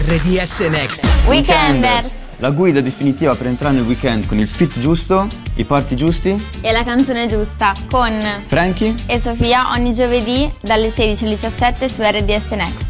RDS Next. Weekenders. La guida definitiva per entrare nel weekend con il fit giusto, i party giusti E la canzone giusta con Frankie e Sofia ogni giovedì dalle 16 alle 17 su RDS Next.